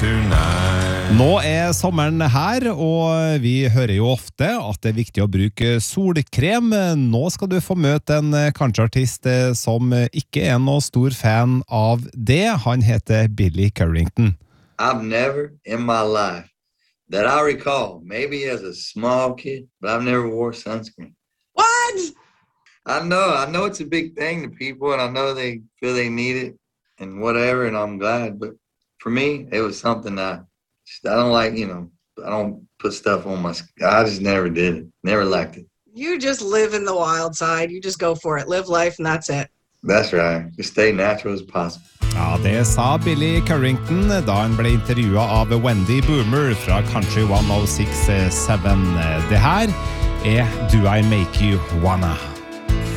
tonight. Nå sommeren her, og vi hører jo ofte at det viktig å bruke solkrem. Nå skal du få møte en countryartist som ikke noe stor fan av det. Han heter Billy Currington. I've never in my life that I recall, maybe as a small kid, but I've never wore sunscreen. What? I know it's a big thing to people, and I know they feel they need it and whatever, and I'm glad, but for me, it was something I don't like, I don't put stuff on my skin. I just never did it. Never liked it. You just live in the wild side. You just go for it. Live life, and that's it. That's right. Just stay natural as possible. Ja, det sa Billy Currington da han ble intervjuet av Wendy Boomer fra Country 106.7. Det her Do I Make You Wanna?